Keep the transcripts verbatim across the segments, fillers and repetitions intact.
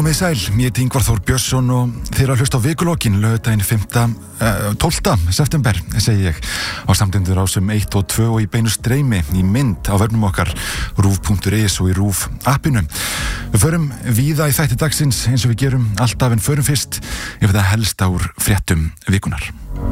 Komið sæl, ég heiti Ingvar Þór Björnsson og þeir að hlusta á vikulokkin laugardaginn fimmta, uh, tólfta september, segi ég, á samtendur ásum eitt og tvö og í beinu streymi í mynd á vefnum okkar rúv punktur is og í RÚV appinu. Við förum víða í þætti dagsins eins og við gerum alltaf en förum fyrst yfir það helsta úr fréttum vikunar.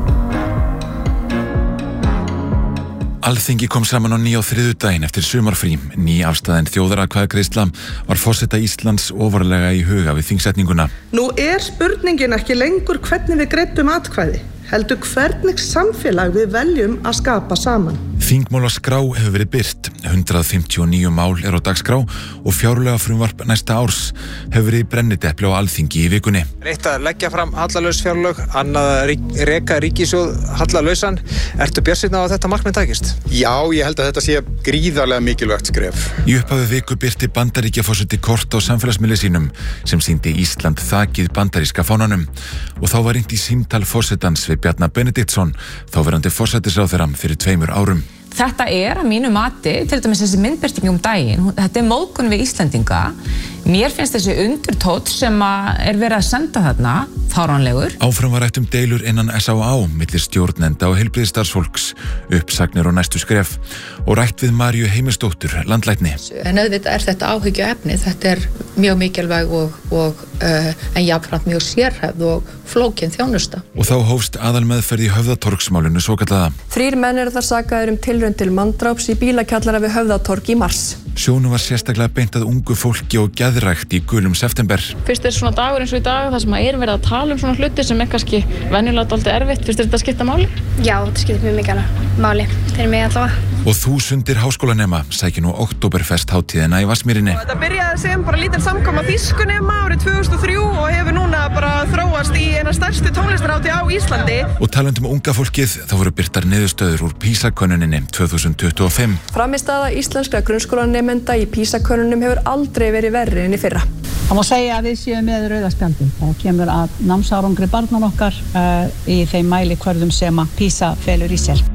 Alþingi kom saman á ný á þriðjudaginn eftir sumarfrí. Ný afstaðin þjóðaratkvæðagreiðsla var forseta Íslands ofarlega í huga við þingsetninguna. Nú er spurningin ekki lengur hvernig við greiddum atkvæði, heldur hvernig samfélag við veljum að skapa saman. Þingmálaskrá hefur verið birt. hundrað fimmtíu og níu mál er á dagskrá og fjárlega frumvarp næsta árs hefur verið í brennidepli á Alþingi í vikunni. Eitt að leggja fram hallalaus fjárlög, annað að reka ríkissjóð hallalausan. Ertu bjartsýnn á að þetta markmið takist? Já, ég held að þetta sé gríðarlega mikilvægt skref. Í upphafi viku birti Bandaríkjaforseti kort á samfélagsmiðli sínum sem sýndi Ísland þakið bandaríska fánanum og þá var hringt í símtal forsetans við Bjarna Benediktsson, þáverandi forsætisráðherra fyrir tveimur árum. Þetta er að mínu mati, til dæmis þessi myndbirting um daginn, þetta er móðgun við Íslendinga. Mér finnst þessi undurtótt sem er verið að senda þarna fáránlegur. Áfram var rætt um deilur innan S á á milli stjórnenda og heilbrigðisstarfsfólks, uppsagnir og næstu skref og rætt við Maríu Heimisdóttur, landlækni. En auðvitað er þetta áhyggjuefni, þetta er mjög mikilvæg og, og uh, en jafnframt mjög sérhæfð og flókin þjónusta. Og þá hófst aðalmeðferð í Höfðatorgsmálinu svokallaða. Þrír menn eru þar sakaðir um tilraun til manndráps í bílakjallara við Höfðatorg í mars. Sjónu var sérstaklega beint að ungu fólki og geðrækt í gulum september. Fyrst er svona dagur eins og í dag þar sem að erum verið að tala um svona hluti sem er kannski venjulega dálítið erfitt. Fyrst er þetta að skipta máli? Já, þetta skiptir mjög mikið máli. Þeir mig allavega. Og þúsundir háskólanema sækja nú Októberfest hátíðina í Vatnsmýrinni. Þetta byrjaði sem bara lítil samkoma þýskunema árið tvö þúsund og þrjú og hefur núna bara þróast í eina stærstu tónlistarhátíð á Íslandi. Og talandi um unga fólkið, þá voru birtar niðurstöður úr PISA-könnuninni tvö þúsund tuttugu og fimm. Frammistaða íslenskra grunnskólanemenda í PISA-könnunum hefur aldrei verið verri en í fyrra. Það má segja að við séum með rauða spjaldið. Það kemur að námsárangri barnan okkar uh, í þeim mælikvörðum sem að PISA felur í sér.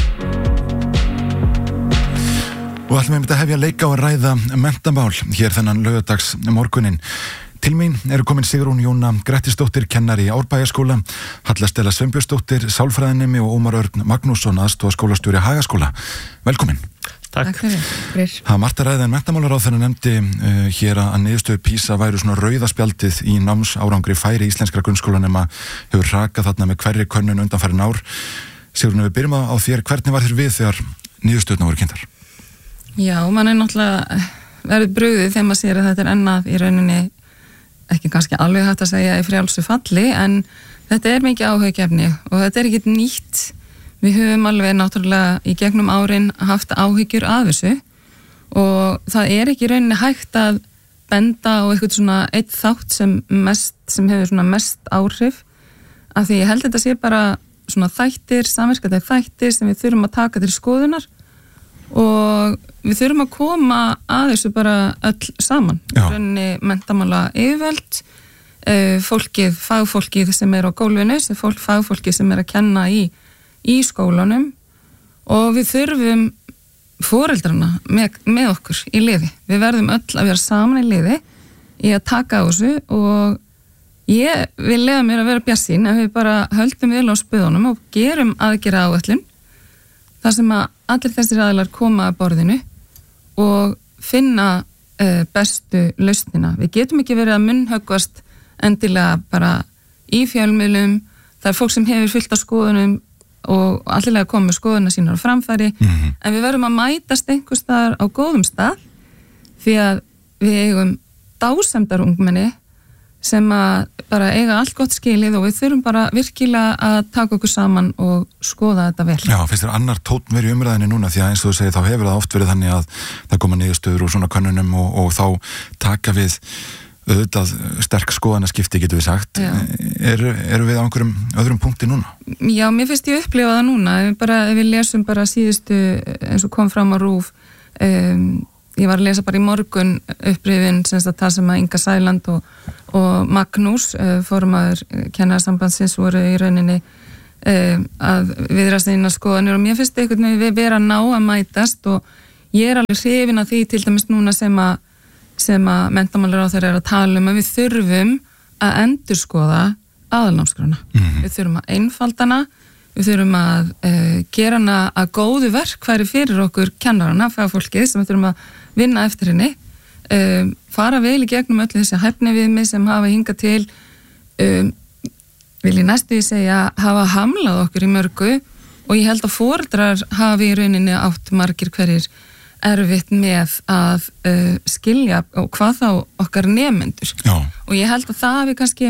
Og ætlum við að hefja leika og ræða menntamál hér þennan laugardags morgunin. Til mín eru komin Sigrún Jóna Grettisdóttir, kennari í Árbæjarskóla, Halla Stella Sveinbjörnsdóttir, sálfræðinemi og Ómar Örn Magnússon, aðstoðarskólastjóri Hagaskóla. Velkomin. Takk. Takk fyrir. Það margt að ræða en menntamálaráðherra nefndi uh, hér að niðurstöður PISA væru svona rauðaspjaldið í námsárangri færi íslenskra grunnskólanema hefur hrakað þarna með hverri könnun undanfarin ár. Sigrún, við byrjum á þér, hvernig var þér við þegar niðurstöðurnar voru kynntar? Já, mann er náttúrulega verið brugðið þegar maður sér að þetta er ennað í rauninni, ekki kannski alveg hægt að segja í frjálsu falli, en þetta er mikið áhugjefni og þetta er ekkert nýtt. Við höfum alveg náttúrulega í gegnum árin haft áhyggjur af þessu og það er ekki í rauninni hægt að benda á eitthvað svona eitt þátt sem mest, sem hefur svona mest áhrif, af því ég held þetta sé bara svona þættir, samverkandi þættir sem við þurfum að taka til skoðunar og við þurfum að koma að þessu bara öll saman. Í rauninni menntamála yfirvöld, fólkið, fagfólkið sem er á gólfinu, fólk, fagfólkið sem er að kenna í í skólanum og við þurfum foreldrana með, með okkur í liði. Við verðum öll að vera saman í liði í að taka á þessu og ég vil leyfa mér að vera bjartsýn ef við bara höldum vel á spöðunum og gerum aðgerða áætlun þar sem að allir þessir aðilar koma að borðinu og finna uh, bestu lausnina. Við getum ekki verið að munnhöggvast endilega bara í fjölmiðlum. Það er fólk sem hefur fyllt á skoðunum og allilega koma með skoðuna sínar á framfæri, mm-hmm. en við verðum að mætast einhvers staðar á góðum stað því að við eigum dásemdar ungmenni sem að bara eiga allt gott skilið og við þurfum bara virkilega að taka okkur saman og skoða þetta vel. Já, finnst þér annar tónn verið í umræðinni núna því að eins og þú segir þá hefur það oft verið þannig að það koma niðurstöður úr svona könnunum og, og þá taka við auðvitað sterk skoðanaskipti getur við sagt. Eru er við á einhverjum öðrum punkti núna? Já, mér finnst ég upplifa það núna. Ef, bara, ef við lesum bara síðustu eins og kom fram á RÚV, um, ég var að lesa bara í morgun upprifin semst að það sem að Inga Sæland og, og Magnús, uh, formaður kennarasambandsins voru í rauninni uh, að viðra sína skoðanir og mér finnst einhvern veginn við vera að ná að mætast og ég er alveg hrifin af því til dæmis núna sem að sem að menntamálaráðherra er að tala um að við þurfum að endurskoða aðalnámskrána. Mm. Við þurfum að einfaldana, við þurfum að uh, gera hana að góðu verkfæri fyrir okkur kennarana, fagfólkið sem við þurfum að vinna eftir henni, um, fara vel í gegnum öllu þessi hæfniviðmið sem hafa hingað til, um, vil ég næstu því segja, hafa hamlað okkur í mörgu og ég held að foreldrar hafi í rauninni átt margir hverjir erfitt með að uh, skilja og hvað þá okkar nemendur. Já. Og ég held að það hafi kannski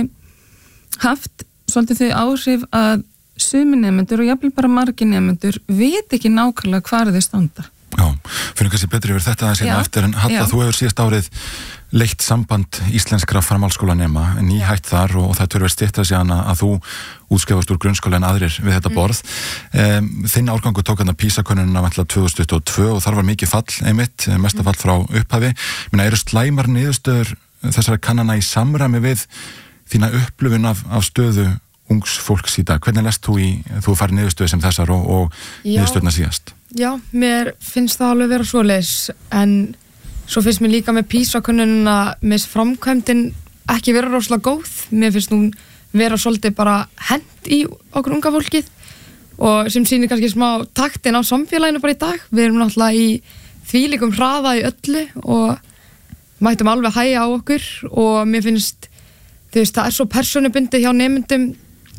haft svolítið þau áhrif að sumi nemendur og jafnvel bara margir nemendur veit ekki nákvæmlega hvar þau standa. Já, fyrir kannski betri yfir þetta að sína eftir en Halla, þú hefur síðast árið leitt samband íslenskra framhaldsskólanema nýhætt þar og, og það törfur stytta síðan að þú útskrifast úr grunnskóla en aðrir við þetta borð. Um, þinn árgangu tók hann að PISA-könnunina vantlega tvö þúsund tuttugu og tvö og þar var mikið fall einmitt, mesta fall frá upphafi. Minna, eru slæmar niðurstöður þessara kannana í samræmi við þína upplifun af, af stöðu ungs fólks í dag? Hvernig lest þú í, þú farið niðurstöðu sem þessar og, og niðurstöðuna síðast? Já, mér finnst það alveg vera svoleiðis, en svo finnst mér líka með PISA-könnunina með framkvæmdin ekki vera rosalega góð. Mér finnst hún vera svolítið bara hent í okkur unga fólkið og sem sýnir kannski smá taktin á samfélaginu bara í dag. Við erum náttúrulega í þvílíkum hraða í öllu og mættum alveg hægja á okkur og mér finnst, þú veist, það er svo persónubundið hjá nemendum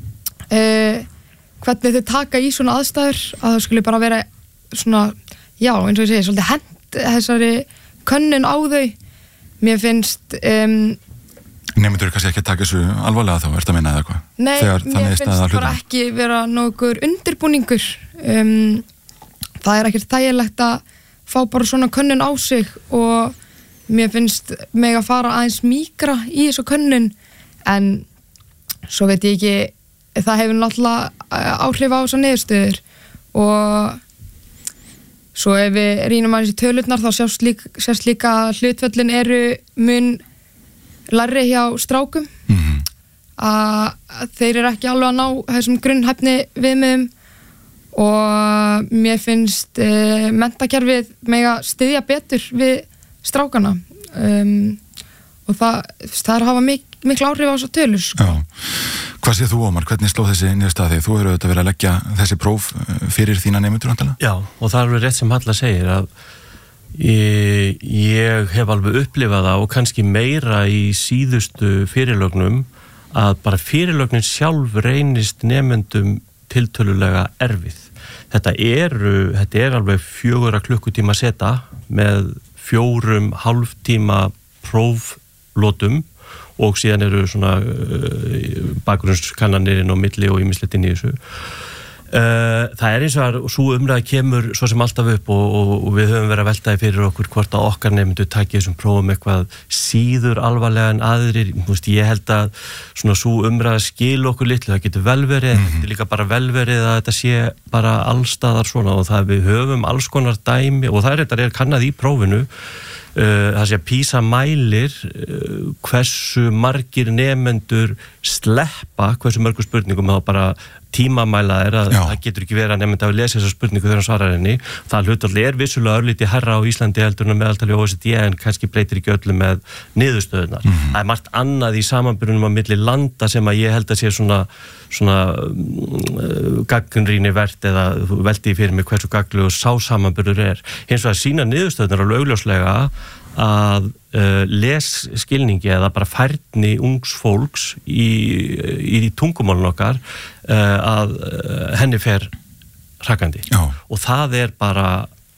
eh, hvernig þau taka í svona aðstæður að það skulle bara vera svona, já, eins og ég segi, svolítið hent þessari könnun á þau. Mér finnst um, Nemendur kannski ekki að taka þessu alvarlega þá, ertu að meina eða hvað? Nei, Þegar, mér finnst bara ekki vera nokkur undirbúningur. um, það er ekkert þægilegt að fá bara svona könnun á sig og mér finnst mig að fara aðeins mýkra í þessu könnun, en svo veit ég ekki, það hefur náttúrulega áhrif á þessar niðurstöður og svo ef við rýnum aðeins í tölurnar þá sjást líka, sjást líka að hlutföllin eru mun lægri hjá strákum. Mm-hmm. að þeir eru ekki alveg að ná þessum grunnhæfni viðmiðum og mér finnst e, menntakerfið mega styðja betur við strákana um, og það, það er að hafa mik mikla áhrif á þessar tölur. Sko. Já. Hvað séð þú, Ómar? Hvernig sló þessi niðurstaða þig? Þú hefur auðvitað verið að leggja þessi próf fyrir þína nemendur vantilega? Já, og það er alveg rétt sem Halla segir að ég, ég hef alveg upplifað það og kannski meira í síðustu fyrirlögnum að bara fyrirlögnin sjálf reynist nemendum tiltölulega erfið. Þetta eru, þetta er alveg fjögurra klukkutíma seta með fjórum hálftíma próflotum og síðan eru svona uh, bakgrunnskannanir inn á milli og ýmislegt inn í þessu. Uh, það er eins og að svo umræða kemur svo sem alltaf upp og, og, og við höfum verið að veltaði fyrir okkur hvort að okkar nefndu taki þessum prófum eitthvað síður alvarlega en aðrir. Veist, ég held að svona svo umræða skil okkur litlu, það getur vel verið, mm-hmm. þetta er líka bara vel verið að þetta sé bara allstaðar svona og það við höfum alls konar dæmi og það er þetta er kannað í prófinu. Uh, það sé að PISA mælir uh, hversu margir nemendur sleppa hversu mörgum spurningum þá bara tímamæla er að Já. Það getur ekki verið að nemenda að lesa þessa spurningu þegar hann svarar henni. Það hlutfallið er vissulega örlítið hærra á Íslandi heldur en meðaltali O E C D en kannski breytir ekki öllu með niðurstöðunar. Mm-hmm. Það er margt annað í samanburðunum á milli landa sem að ég held að sé svona, svona uh, gagnrýni vert eða velti fyrir mig hversu gagnlegur sá samanburður er. Hins vegar sína niðurstöðunar alveg augljóslega að uh, lesskilningi eða bara færni ungs fólks í, í, í tungumálun okkar uh, að uh, henni fer hrakandi. Já. Og það er bara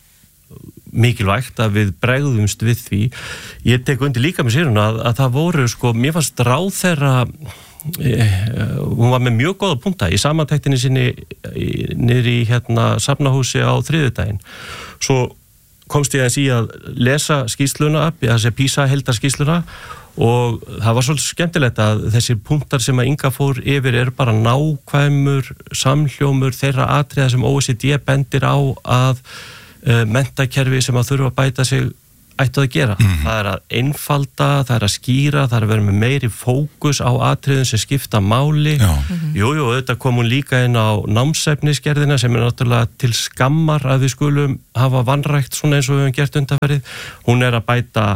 mikilvægt að við bregðumst við því. Ég tek undir líka með séruna að, að það voru sko, mér fannst ráðherra eh, hún var með mjög góða punkta í samantektinni sinni niður í hérna safnahúsi á þriðjudaginn. Svo komst ég aðeins í að lesa skýrsluna, þessi PISA heildarskýrsluna og það var svolítið skemmtilegt að þessir punktar sem að Inga fór yfir eru bara nákvæmur samhljómur þeirra atriða sem O E C D bendir á að uh, menntakerfi sem að þurfa að bæta sig ættu að gera. Mm. Það er að einfalda, það er að skýra, það er að vera með meiri fókus á atriðum sem skipta máli. Mm-hmm. Jú, jú, þetta kom hún líka inn á námsefnisgerðina sem er náttúrulega til skammar að við skulum hafa vanrækt svona eins og við höfum gert undanfarið. Hún er að bæta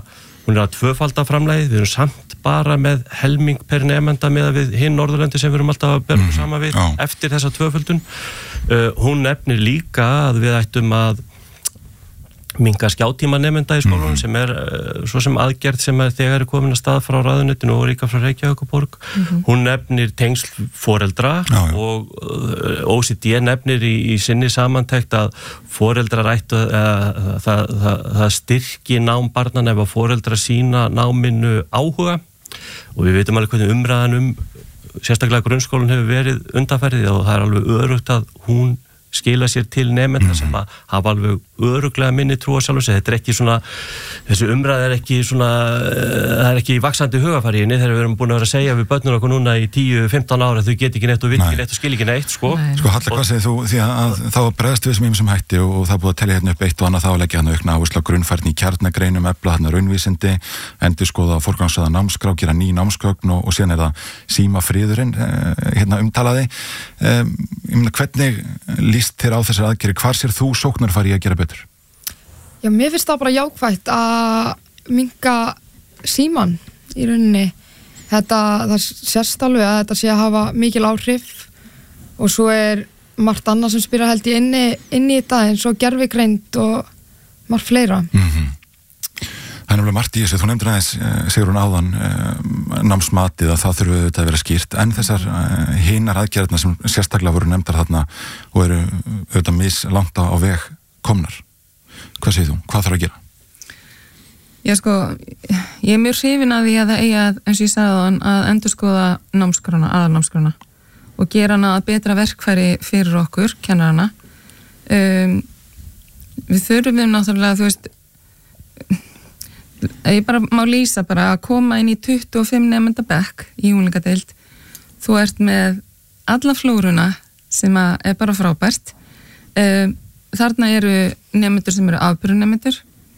hún er að tvöfalda framlagið, við erum samt bara með helming per nemenda með við hinn Norðurlandi sem við erum alltaf að berja mm. saman við Já. eftir þessa tvöföldun. Uh, hún nefnir líka að við ættum að minga skjátíma nemenda í skólanum mm. sem er uh, svo sem aðgerð sem er þegar er komin að stað frá ráðuneytinu og líka frá Reykjavíkurborg. Mm-hmm. Hún nefnir tengsl foreldra já, já. og uh, O E C D nefnir í, í sinni samantekt að foreldrar ættu uh, það, það, það styrki nám barnana ef að foreldra sína náminu áhuga og við veitum alveg hvernig umræðan um sérstaklega grunnskólan hefur verið undanferðið og það er alveg örugt að hún skila sér til nemenda mm-hmm. sem að hafa alveg öruglega minni trú á sjálfum sig. Þetta er ekki svona, þessi umræð er ekki svona, það er ekki vaxandi hugafariðinni þegar við erum búin að vera að segja við börnum okkur núna í tíu til fimmtán ára þau get ekki neitt og vil ekki neitt og skil ekki neitt, sko. Nei. Sko Halla, hvað segir þú? Því að þá bregðast við sem ýmsum hætti og, og það búið að telja hérna upp eitt og annað þá að leggja hann aukna áherslu á grunnfærni í kjarnagreinum, efla hann raunvísindi, endurskoða forgangsraða námskrá, gera ný námsgögn og, og síðan er það símafriðurinn hérna umtalaði. Um, hvernig líst þér á þessar aðgerðir, hvar sér þú sóknarfæri í að gera betur? Já, mér finnst það bara jákvætt að minnka síman í rauninni. Þetta, það sést alveg að þetta sé að hafa mikil áhrif og svo er margt annað sem spyrir held í inni, inni í þetta eins og gervigreind og margt fleira. Mm-hmm. Það er nefnilega margt í þessu, þú nefndir aðeins Sigrún áðan námsmatið að það þurfi auðvitað að vera skýrt en þessar hinar aðgerðina sem sérstaklega voru nefndar þarna og eru auðvitað mislangt á veg komnar. Hvað segir þú? Hvað þarf að gera? Já sko, ég er mjög hrifin að því að það eigi að, eins og ég sagði þann, að endurskoða námskrana, aðalnámskrana og gera hana að betra verkfæri fyrir okkur, kennarana. Um, við þurfum náttúrulega, þú veist, ég bara má lýsa bara að koma inn í tuttugu og fimm nemenda bekk í unglingadeild. Þú ert með alla flóruna sem er bara frábært. Um, þarna eru nemendur sem eru afbyrjunemendur.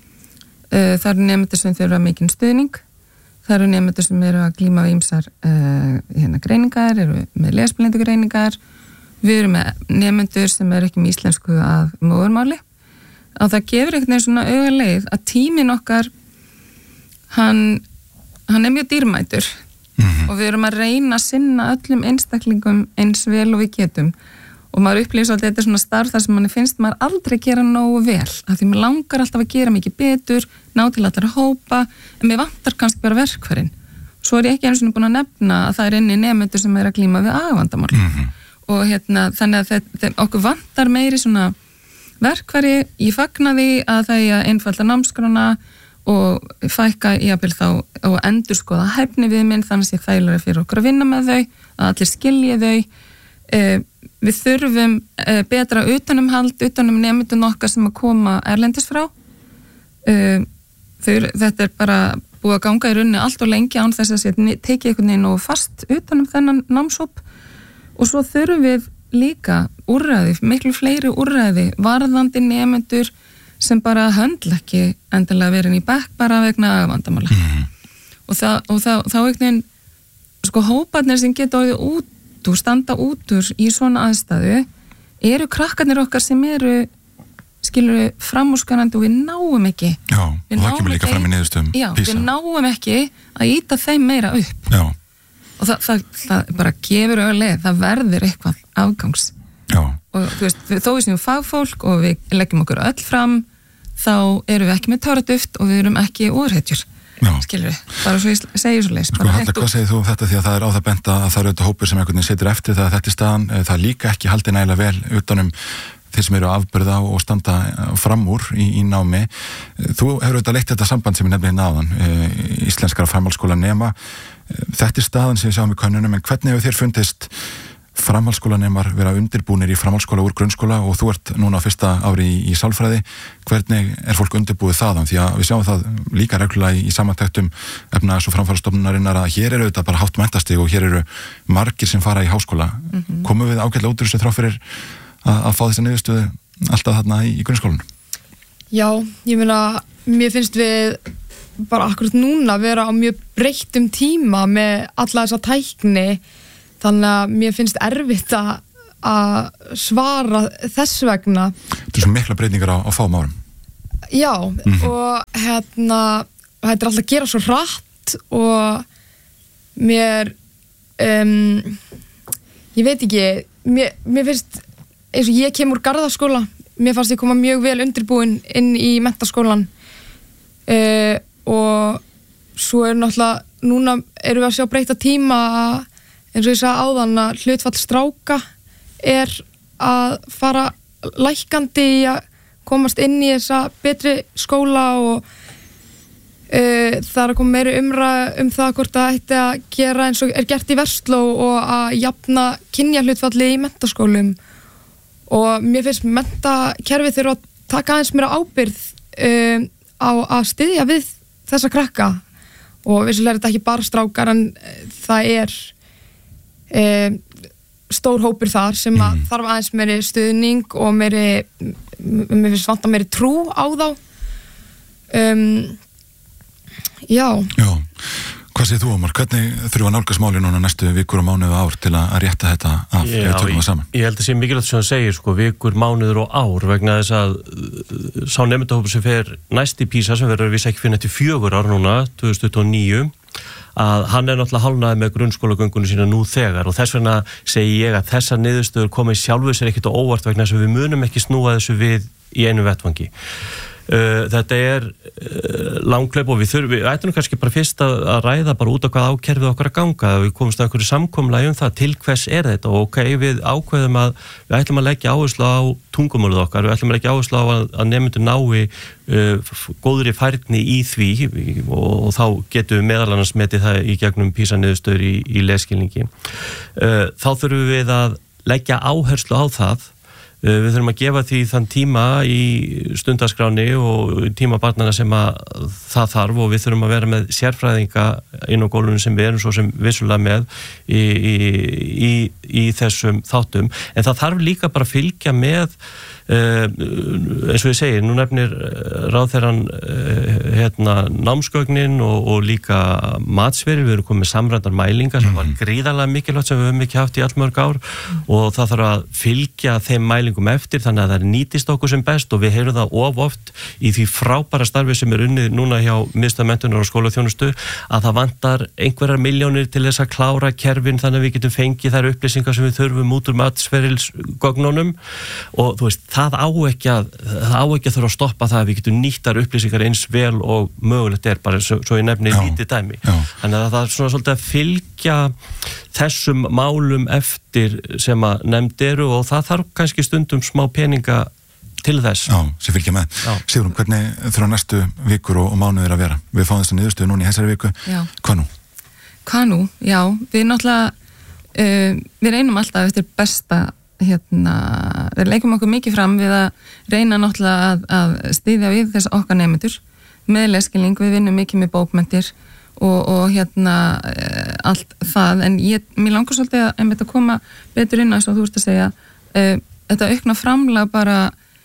Uh, það eru nemendur sem þurfa mikinn stuðning. Það eru nemendur sem eru að glíma við ýmsar uh, hérna greiningar, eru með lesblindu greiningar. Við erum með nemendur sem eru ekki með íslensku að móðurmáli. Og það gefur einhvern veginn svona augaleið að tíminn okkar hann, hann er mjög dýrmætur mm-hmm. og við erum að reyna að sinna öllum einstaklingum eins vel og við getum og maður upplýðir svolítið þetta er svona starf þar sem manni finnst maður aldrei gera nógu vel af því maður langar alltaf að gera mikið betur ná til alltaf að hópa en mér vantar kannski bara verkfærin svo er ég ekki einu svona búin að nefna að það er inni nemendur sem er að glíma við agavandamál mm-hmm. og hérna þannig að þetta, þetta, okkur vantar meiri svona verkfæri ég fagna því að það er að einfalda námskrana og fækka jafnvel þá og endurskoða hæfni viðmið þannig að sé þægilega fyrir okkur að vinna með þau að allir skilji þau eh, við þurfum eh, betra utanumhald, utanum nemendun okkar sem að koma erlendis frá eh, þau, þetta er bara búið að ganga í rauninni allt og lengi án þess að sé tekið einhvern veginn og fast utanum þennan námshóp og svo þurfum við líka úrræði, miklu fleiri úrræði varðandi nemendur sem bara höndla ekki endilega verið í bekk bara vegna vandamála mm. og, það, og það, þá einhvern sko hóparnir sem geta orðið út úr, standa út úr í svona aðstæðu eru krakkarnir okkar sem eru skilur framúrskarandi og við náum ekki Já, við og það kemur líka fram í niðurstöðum Já, Písa. Við náum ekki að íta þeim meira upp Já. og það, það, það bara gefur auðvitað, það verður eitthvað afgangs Já. Og þú veist, þó við séum fagfólk og við leggjum okkur öll fram þá erum við ekki með töraduft og við erum ekki úrhetjur, skilur við bara svo ég segir svo leys Sko Halla, hvað segir þú um þetta því að það er á það bent að það eru auðvitað hópur sem einhvern veginn situr eftir það að þetta er staðan, það er líka ekki haldið nægilega vel utanum þeir sem eru afbyrða og standa fram úr í, í námi. Þú hefur auðvitað leitt þetta samband sem ég nefnir náðan, íslenskara framhaldsskóla nema. Þetta er staðan sem við sjáum í könnunum, en hvernig hefur þér fundist framhaldsskólanemar vera undirbúnir í framhaldsskóla úr grunnskóla og þú ert núna á fyrsta ári í, í sálfræði. Hvernig er fólk undirbúið þaðan? Því að við sjáum það líka reglulega í, í samantæktum efnahags- og framfarastofnunarinnar að hér eru auðvitað bara hátt menntastig og hér eru margir sem fara í háskóla. Mm-hmm. Komum við ágætlega út úr þessu þrátt fyrir að, að fá þessa niðurstöðu alltaf þarna í, í grunnskólanum? Já, ég meina, mér finnst við bara akkurat núna vera á mjög breyttum tíma með alla þessa tækni. Þannig að mér finnst erfitt að, að svara þess vegna. Þetta er svo mikla breytingar á, á fáum árum. Já, mm-hmm. og hérna, þetta er alltaf að gera svo hratt og mér um, ég veit ekki mér, mér finnst eins og ég kem úr Garðaskóla, mér fannst ég koma mjög vel undirbúin inn í menntaskólan uh, og svo er náttúrulega núna erum við að sjá breyta tíma eins og ég sagði áðan að hlutfall stráka er að fara lækkandi í að komast inn í þessa betri skóla og uh, það er að koma meiri umræða um það hvort það ætti að gera eins og er gert í Versló og að jafna kynjahlutfalli í menntaskólum og mér finnst menntakerfið þurfa að taka aðeins meira ábyrgð uh, á að styðja við þessa krakka og vissulega er þetta ekki bara strákar en það er um, stór hópur þar sem að mm. þarf aðeins meiri stuðning og meiri mér finnst vanta meiri trú á þá um, já Já, hvað segir þú Ómar? Hvernig þurfa að nálgast máli núna næstu vikur og mánuðu ár til að rétta þetta af Já, ef tökum það saman? Ég held að sé mikilvægt sem það segir sko, vikur, mánuður og ár vegna þess að sá nemendahópur sem fer næst í PISA sem verður við ekki finna til fjögur ár núna tvö þúsund tuttugu og níu að hann er náttúrulega hálfnaði með grunnskólagöngunum sína nú þegar og þess vegna segi ég að þessar niðurstöður komið sjálfur sér ekkert á óvart vegna þess að við munum ekki snúa þessu við í einu vettvangi. Uh, þetta er uh, langklaup og við þurfum, við ætlum kannski bara fyrst að, að ræða bara út á hvað ákerfið okkar að ganga við komumst að einhverju samkomulagi um það til hvers er þetta og ok, við ákveðum að við ætlum að leggja áherslu á tungumálið okkar, við ætlum að leggja áherslu á að, að nemendur nái uh, góðri færni í því og, og þá getum við meðal annars metið það í gegnum PISA-niðurstöður í, í lesskilningi uh, þá þurfum við að leggja áherslu á það Við þurfum að gefa því þann tíma í stundaskráni og tíma barnana sem að það þarf og við þurfum að vera með sérfræðinga inn á gólunum sem við erum svo sem vissulega með í, í, í, í þessum þáttum. En það þarf líka bara að fylgja með, uh, eins og ég segi, nú nefnir ráðherrann uh, hérna, námsgögnin og, og líka matsveri, við erum komið samrændar mælingar sem var gríðarlega mikilvægt sem við höfum ekki haft í allmörg ár og það þarf að fylgja þeim mælingum eftir þannig að það nýtist okkur sem best og við heyrum það of oft í því frábæra starfi sem er unnið núna hjá Miðstöð menntunar og skólaþjónustu að það vantar einhverjar milljónir til þess að klára kerfin þannig að við getum fengið þær upplýsingar sem við þurfum út úr matsferilsgögnunum og þú veist, það á ekki að það á ekki að þurfa að stoppa það að við getum nýtt þær upplýsingar eins vel og mögulegt er bara svo, svo ég nefni lítið dæmi já. Þannig að það er svona svolítið að fylgja þessum málum eftir sem að nefnd eru og það þarf kannski stundum smá peninga til þess. Já, sem fylgja með. Sigrún, hvernig þurfa næstu vikur og, og mánuðir að vera? Við fáum þessu niðurstöðu núna í þessari viku. Já. Hvað nú? Hvað nú? Já, við náttúrulega uh, við reynum alltaf eftir besta hérna, við leikum okkur mikið fram við að reyna náttúrulega að, að styðja við þess okkar nemendur með lesskilning, við vinnum mikið með bókmenntir og, og hérna uh, allt það, en ég, mér langar svolítið að einmitt að koma betur inn á þess að þú ert að segja uh, þetta aukna framlag bara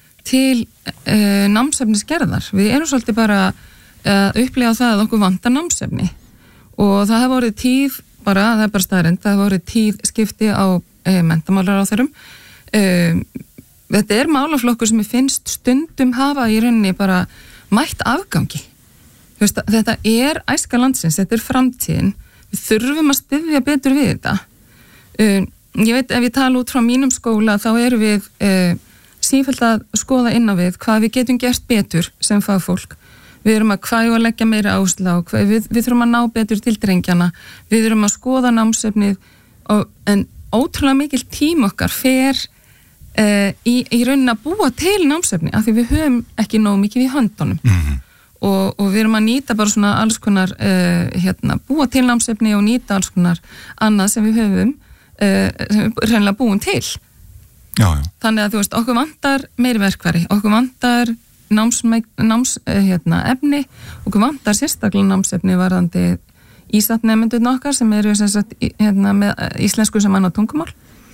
til uh, námsefnisgerðar. Við erum svolítið bara að uh, upplifa það að okkur vantar námsefni og það hefur vorið tíð bara, það er bara staðrend, það hefur vorið tíð skipti á uh, menntamálar á þeirrum. Uh, þetta er málaflokkur sem ég finnst stundum hafa í rauninni bara mætt afgangi. Veist, þetta er æska landsins, þetta er framtíðin. Við þurfum að styðja betur við þetta. Uh, ég veit, ef ég tala út frá mínum skóla, þá erum við uh, sífellt að skoða inn á við hvað við getum gert betur sem fagfólk. Við erum að hvað að leggja meira áherslu á, við, við þurfum að ná betur til drengjana, við erum að skoða námsefnið, og, en ótrúlega mikil tím okkar fer uh, í, í raunin að búa til námsefni, af því við höfum ekki nóg mikið í höndunum. Mm-hmm. Og, og við erum að nýta bara svona alls konar uh, hérna, búa til námsefni og nýta alls konar annað sem við höfum uh, sem við reynilega búum til já, já. Þannig að þú veist, okkur vantar meiri verkværi, okkur vantar náms, náms uh, hérna, efni, okkur vantar sérstaklega námsefni varðandi ísatnemyndun okkar sem eru sagt, hérna, með íslensku sem annað tungumál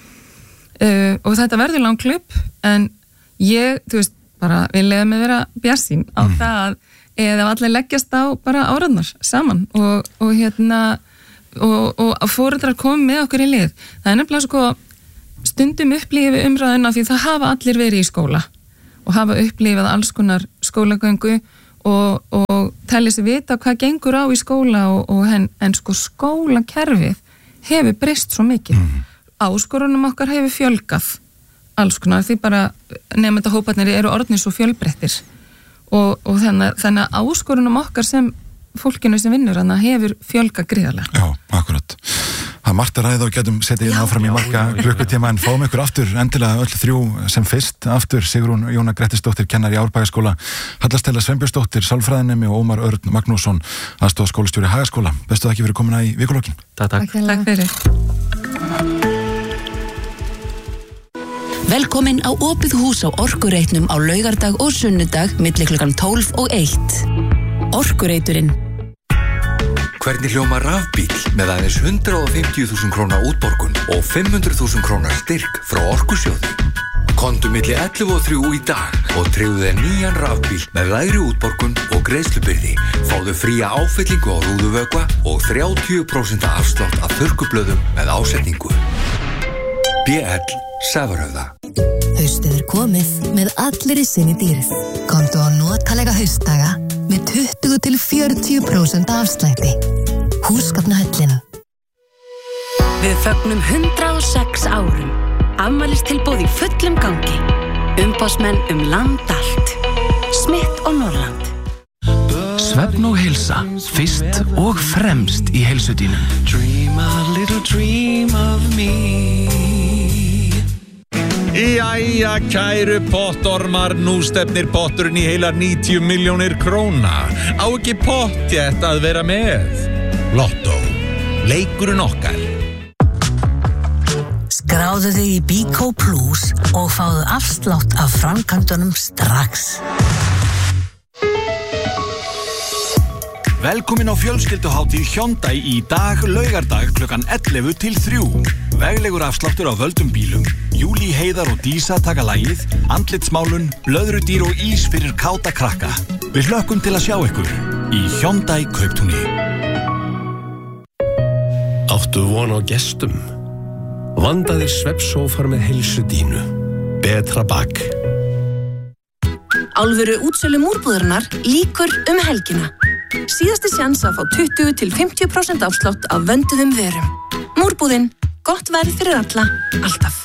uh, og þetta verður langt klub en ég, þú veist, bara við leiðum að vera bjarsín á mm. það eða allir leggjast á bara áraðnar saman og, og hérna og, og foreldrar komið með okkur í lið. Það er nefnilega sko stundum upplifið umræðuna því það hafa allir verið í skóla og hafa upplifið alls konar skólagöngu og, og telli sig vita hvað gengur á í skóla og, og en, en sko skólakerfið hefur breyst svo mikið. Mm. Áskorunum okkar hefur fjölgað alls konar, því bara nemendahóparnir eru orðnir svo fjölbreyttir og, og þannig, þannig að áskorunum okkar sem fólkinu sem vinnur hana hefur fjölgað gríðarlega. Já, akkurat. Það er margt að ræða og getum setið inn áfram í marga klukkutíma en fáum ykkur aftur endilega öll þrjú sem fyrst aftur Sigrún Jóna Grettisdóttir kennari í Árbæjarskóla, Halla Stella Sveinbjörnsdóttir sálfræðinemi og Ómar Örn Magnússon aðstoðarskólastjóri Hagaskóla. Bestu þakki fyrir komuna í vikulókin. Takk, takk. Takk fyrir. Velkomin á opið hús á Orkureitnum á laugardag og sunnudag milli klukkan tólf og eitt. Orkureiturinn. Hvernig hljóma rafbíl með aðeins hundrað og fimmtíu þúsund króna útborgun og fimm hundruð þúsund króna styrk frá Orkusjóði? Komdu milli ellefu og þrjú í dag og tryggðu þér nýjan rafbíl með lægri útborgun og greiðslubyrði. Fáðu fría áfyllingu á rúðuvökva og þrjátíu prósent afslátt af þurrkublöðum með ásetningu. B L Sefurhöfða. Haustið er komið með allir í sinni dýrð. Komdu á notalega haustdaga með tuttugu til fjörutíu prósent afslætti. Húsgagnahöllin. Við fögnum hundrað og sex árum. Afmælistilboð í fullum gangi. Umboðsmenn um land allt. Smith og Norrland. Svefn og heilsa, fyrst og fremst í heilsudínum. Dream a little dream of me. Jæja, kæru pottormar, nú stefnir potturinn í heilar níutíu milljónir króna. Á ekki pottjætt að vera með. Lotto, leikurinn okkar. Skráðu þig í Bíkó Plus og fáðu afslátt af framkvæmdunum strax. Velkomin á fjölskylduhátíð Hyundai í dag, laugardag klukkan ellefu til þrjú. Veglegur afsláttur á völdum bílum, Júlí, Heiðar og Dísa taka lagið, andlitsmálun, blöðrudýr og ís fyrir káta krakka. Við hlökkum til að sjá ykkur í Hyundai Kauptúni. Áttu von á gestum? Vandaðir svefnsófar með heilsudínu. Betra bak. Álveru útsölu múrbúðarinnar líkur um helgina. Síðasti sjans að fá tuttugu til fimmtíu prósent afslátt af vönduðum vörum. Múrbúðin, gott verð fyrir alla, alltaf.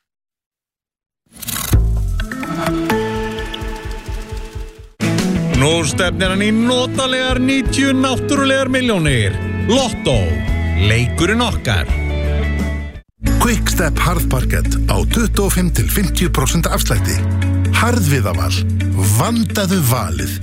Nú stefnir hann í notalegar níutíu náttúrulegar milljónir. Lotto, leikurinn okkar. Quickstep harðparkett á tuttugu og fimm til fimmtíu prósent afslætti. Harðviðaval, vandaðu valið.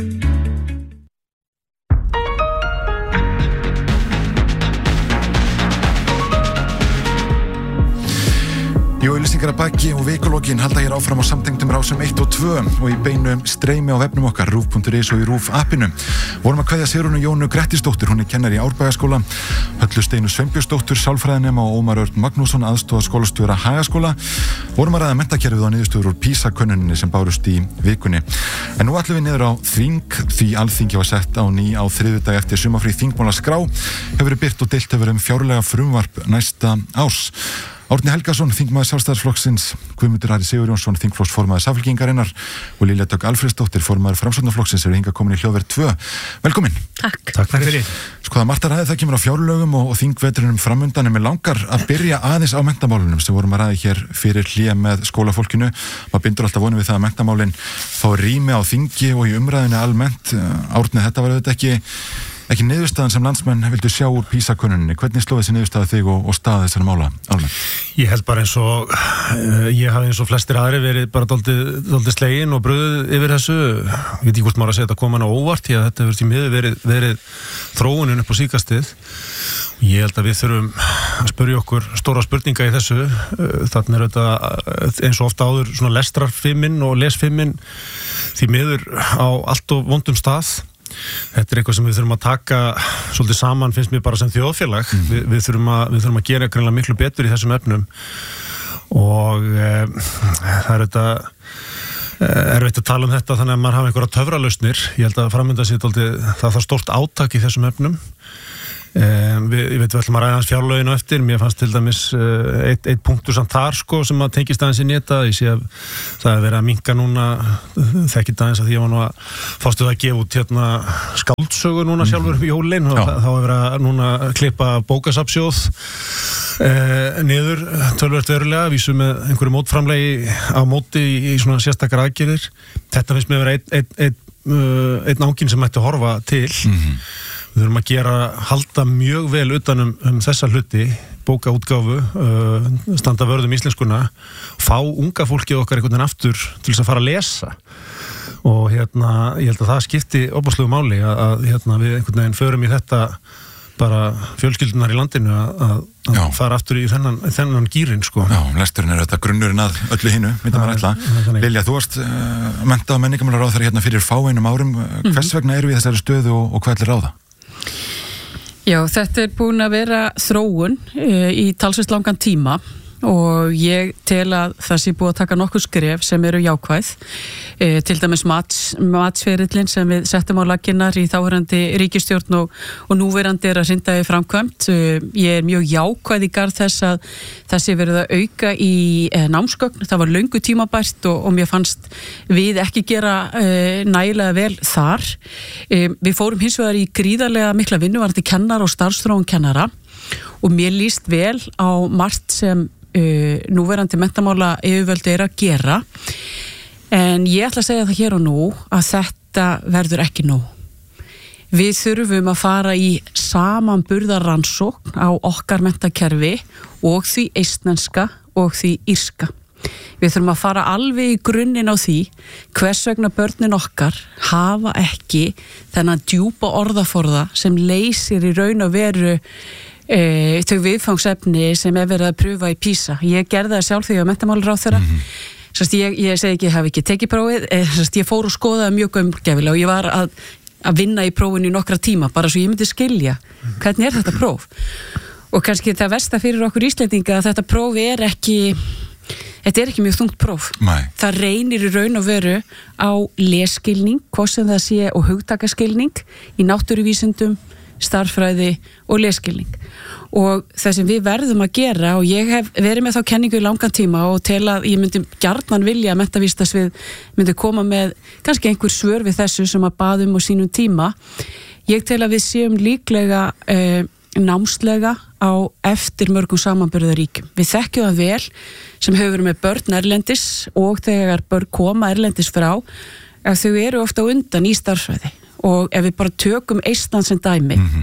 Jú, auglýsingar að baki og vikulókin halda hér áfram á samtengdum rásum eitt og tvö og í beinu streymi á vefnum okkar rúv punktur is og í Rúv appinu. Vorum að kveðja Sigrúnu Jónu Grettisdóttir, hún er kennari í Árbæjarskóla, Höllu Steinu Sveinbjörnsdóttir, sálfræðinema og Ómar Örn Magnússon, aðstoðarskólastjóra Hagaskóla. Vorum að ræða menntakerfið og niðurstöður úr PISA-könnuninni sem bárust í vikunni. En nú ætlum við niður á þing, því alþingi var sett á ný á þriðjudag eftir sumarfrí þingmálaskrá, hefur verið birt og deilt hefur um fjárlega frumvarp næsta árs. Árni Helgason, þingmaður Sjálfstæðisflokksins, Guðmundur Ari Sigurjónsson, þingflokksformaður Samfylkingarinnar og Lilja Dögg Alfreðsdóttir, formaður Framsóknarflokksins, eru hingað komin í hljóðverð tvö. Velkomin. Takk. Takk fyrir. Sko það margt að ræða, það kemur á fjárlögum og, og þingveturinn framundan, en mig langar að byrja aðeins á menntamálunum sem vorum að ræða hér fyrir hlé með skólafólkinu. Maður bindur alltaf vonum við það að menntamálin fá rými á þingi og í umræðinu almennt. Árni, þetta var auðvitað ekki ekki niðurstaðan sem landsmenn vildu sjá úr PISA-könnuninni. Hvernig sló þessi niðurstaða þig og, og staða þessari mála almennt? Ég held bara eins og uh, ég hafi eins og flestir aðri verið bara dálítið, dálítið slegin og bröðuð yfir þessu. Ég veit ekki hvort maður að segja þetta koma hana óvart, því að þetta hefur til miður verið, verið þróunin upp á síkastið. Ég held að við þurfum að spyrja okkur stóra spurninga í þessu. Þannig er þetta eins og ofta áður svona lestrarfimmin og lesfimmin því miður á allt og vondum stað. Þetta er eitthvað sem við þurfum að taka svolítið saman, finnst mér bara sem þjóðfélag. Mm. Vi, við, þurfum að, við þurfum að gera greinlega miklu betur í þessum efnum og e, það er þetta erfitt að tala um þetta þannig að maður hafa einhverja töfralausnir. Ég held að framönda sér dálítið, það þarf stórt átak í þessum efnum. Um, við, ég veit við ætlum að ræða hans fjárlögin á eftir, mér fannst til dæmis uh, eitt, eitt punktur samt þar sko sem að tengist aðeins inn í þetta, ég sé að það er verið að minnka núna, þekkit aðeins að því að var nú að fástu það að gefa út hérna skáldsögur núna sjálfur upp í jólin og þá er verið að núna klippa bókasafnsjóð uh, niður tölvert verulega, vísu með einhverju mótframlegi á móti í, í svona sérstakar aðgerðir, þetta finnst mér vera einn ein, ein, uh, einn ángin sem ætti að horfa til. Mm-hmm. Við þurfum að gera, halda mjög vel utan um, um þessa hluti, bókaútgáfu, uh, standa vörðum íslenskuna, fá unga fólkið okkar einhvern veginn aftur til þess að fara að lesa. Og hérna, ég held að það skipti óbúslegu máli að, að hérna, við einhvern veginn förum í þetta bara fjölskyldunar í landinu að, að fara aftur í þennan, þennan gýrin sko. Já, lesturinn er þetta grunnurinn að öllu hinu, myndum maður ætla. Lilja, þú varst uh, mennta- og menningarmálaráðherra hérna fyrir fáeinum árum. Mm-hmm. Hvers vegna eru við í þessari stöðu og, og hvað er ráða? Já, þetta er búin að vera þróun e, í talsvist langan tíma og ég tel að það sé búið að taka nokkuð skref sem eru jákvæð, e, til dæmis mats, matsferillin sem við settum á laginnar í þáverandi ríkisstjórn og, og núverandi er að hrinda í framkvæmt. E, ég er mjög jákvæð í garð þess að það sé verið að auka í e, námsgögn, það var löngu tímabært og, og mér fannst við ekki gera e, nægilega vel þar. E, við fórum hins vegar í gríðarlega mikla vinnu varðandi kennara og starfsþróun kennara og mér líst vel á margt sem Uh, núverandi menntamála yfirvöldu er að gera en ég ætla að segja það hér og nú að þetta verður ekki nóg. Við þurfum að fara í samanburðarrannsókn á okkar menntakerfi og því eistneska og því írska. Við þurfum að fara alveg í grunninn á því hvers vegna börnin okkar hafa ekki þennan djúpa orðaforða sem leysir í raun og veru E, þau viðfangsefni sem er verið að pröfa í PISA. Ég gerði það sjálf þegar ég var menntamálaráðherra. Mm-hmm. Ég, ég segi ekki, ég hef ekki tekið prófið, e, ég fór og skoðaði mjög gaumgæfilega og ég var að, að vinna í prófinu í nokkra tíma, bara svo ég myndi skilja hvernig er þetta próf. Og kannski það versta fyrir okkur Íslendinga að þetta próf er ekki, þetta er ekki mjög þungt próf. Nei. Það reynir í raun og veru á lesskilning, hvað sem það sé, og hugtakaskilning í náttúruvísindum, starffræði og lesskilning og það sem við verðum að gera og ég hef verið með þá kenningu í langan tíma og tel að ég myndi gjarnan vilja að menntavísindasvið myndi koma með kannski einhver svör við þessu sem að baðum á sínum tíma. Ég tel að við séum líklega eh, námslega á eftir mörgum samanburðaríkjum. Við þekkjum það vel sem hefur verið með börn erlendis og þegar börn koma erlendis frá að þau eru ofta undan í starffræði. Og ef við bara tökum Eistland sem dæmi, mm-hmm.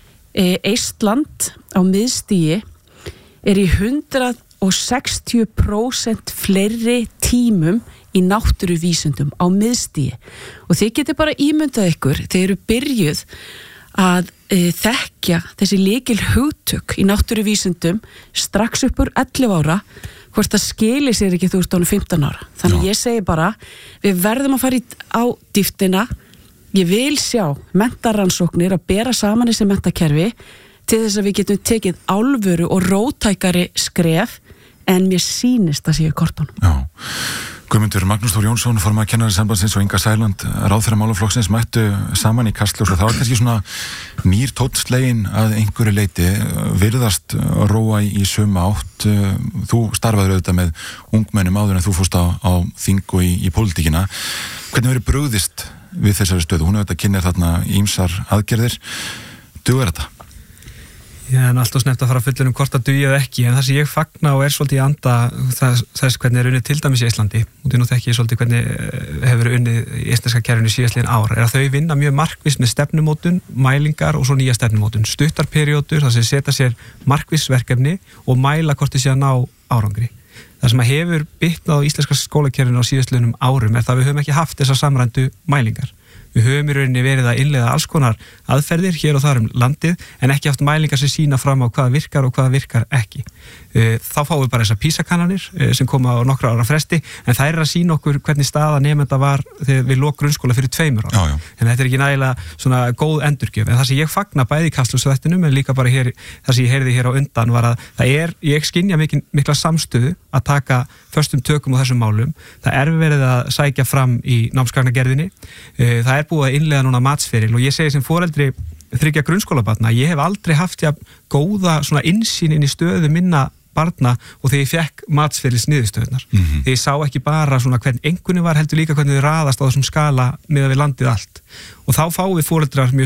Eistland á miðstigi er í hundrað og sextíu prósent fleiri tímum í náttúruvísindum á miðstigi. Og þið getur bara ímyndað ykkur, þeir eru byrjuð að e, þekkja þessi lykil hugtök í náttúruvísindum strax upp úr ellefu ára, hvort það skilir sér ekki þú ert ánum fimmtán ára. Þannig Já. Ég segi bara, við verðum að fara í, á dýptina. Ég vil sjá menntarannsóknir að bera saman þessi menntakerfi til þess að við getum tekið alvöru og róttækari skref en mér sýnist að séu kortunum. Já. Guðmundur Magnús Þór Jónsson, formaður Kennarasambandsins og Inga Sæland, ráðherra málaflokksins, mættu saman í Kastljós og það var kannski svona nýr tónnslegin að einhverju leiti virðast róa í, í sömu átt. Þú starfaður auðvitað með ungmennum áður en þú fórst á, á þing og í, í pólitíkina. Hvernig verið brugðist við þessari stöðu? Hún auðvitað kynir þarna ýmsar aðgerðir. Dugar þetta? Já, en alltaf snemt að fara að fullur um hvort að dugi eða ekki, en það sem ég fagna og er svolítið í anda þess, þess hvernig er unnið til dæmis í Íslandi, og því nú þekki ég svolítið hvernig hefur unnið í íslenska kerfinu síðastliðin ár, er að þau vinna mjög markviss með stefnumótun, mælingar og svo nýja stefnumótun, stuttarperiódur, þar sem setja sér markviss verkefni og mæla hvort þið sé að ná árangri. Það sem að hefur bitnað á íslenska skólakerfinu á síðastliðnum árum er það að við höfum ekki haft þessar samrændu mælingar. Við höfum í rauninni verið að innleiða alls konar aðferðir hér og þar um landið en ekki haft mælingar sem sína fram á hvað virkar og hvað virkar ekki. Þá fáum við bara þessar PISA-kannanir sem koma á nokkra ára fresti en það er að sína okkur hvernig staða nemenda var þegar við lok grunnskóla fyrir tveimur ára. Já, já. En þetta er ekki nægilega svona góð endurgjöf. En það sem ég fagna bæði í Kastljósþættinum en líka bara hér, það sem ég heyrði hér á undan var að það er, ég skynja mikil, mikla samstöðu að taka föstum tökum á þessum málum. Það er verið að sækja fram í námsgagnagerðinni. Það er búið að innleiða núna matsferil og ég segi sem foreldri þriggja grunnskólabarna, ég hef aldrei haft ja, góða svona innsýn inn í stöðu minna barna og þegar ég fekk matsferðis niðurstöðunar. Mm-hmm. Þegar ég sá ekki bara svona hvern engunni var heldur líka hvernig þau raðast á þessum skala með að við landið allt. Og þá fáum við foreldrar mjög